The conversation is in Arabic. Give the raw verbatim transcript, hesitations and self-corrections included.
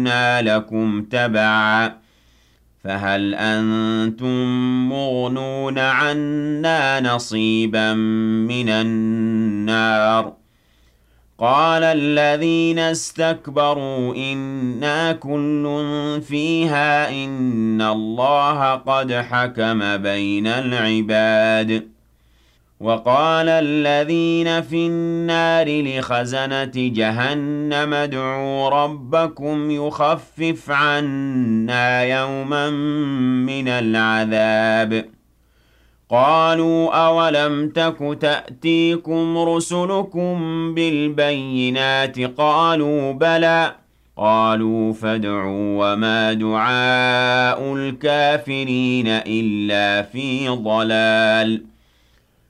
كُنَّا لَكُمْ تَبَعًا فَهَلْ أَنتُم مُّغْنُونَ عَنَّا نَصِيبًا مِّنَ النَّارِ قَالَ الَّذِينَ اسْتَكْبَرُوا إِنَّا كُلٌّ فِيهَا إِنَّ اللَّهَ قَدْ حَكَمَ بَيْنَ الْعِبَادِ وَقَالَ الَّذِينَ فِي النَّارِ لِخَزَنَةِ جَهَنَّمَ ادْعُوا رَبَّكُمْ يُخَفِّفْ عَنَّا يَوْمًا مِّنَ الْعَذَابِ قَالُوا أَوَلَمْ تَكُ تَأْتِيكُمْ رُسُلُكُم بِالْبَيِّنَاتِ ۖ قَالُوا بَلَىٰ ۚ قَالُوا فَادْعُوا ۖ وَمَا دُعَاءُ الْكَافِرِينَ إِلَّا فِي ضَلَالٍ